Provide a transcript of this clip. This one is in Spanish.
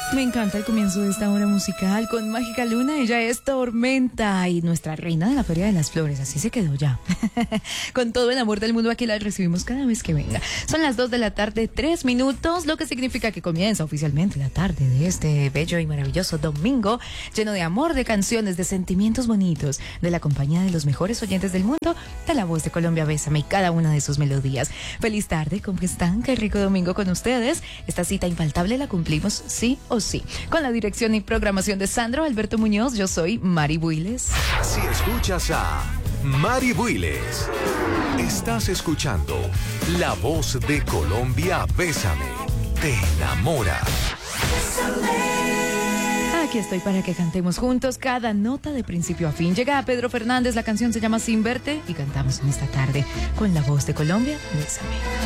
Me encanta el comienzo de esta hora musical con Mágica Luna. Ella es Tormenta y nuestra reina de la Feria de las Flores. Así se quedó ya. Con todo el amor del mundo, aquí la recibimos cada vez que venga. Son las 2 de la tarde, 3 minutos, lo que significa que comienza oficialmente la tarde de este bello y maravilloso domingo, lleno de amor, de canciones, de sentimientos bonitos, de la compañía de los mejores oyentes del mundo, de la voz de Colombia Bésame y cada una de sus melodías. Feliz tarde, ¿cómo están? Qué rico domingo con ustedes. Esta cita infaltable la cumplimos sí o sí. Con la dirección y programación de Sandro Alberto Muñoz, yo soy Mari Builes. Si escuchas a Mari Builes, estás escuchando La Voz de Colombia Bésame. Te enamora. Aquí estoy para que cantemos juntos cada nota de principio a fin. Llega a Pedro Fernández, la canción se llama Sin Verte y cantamos en esta tarde con La Voz de Colombia Bésame.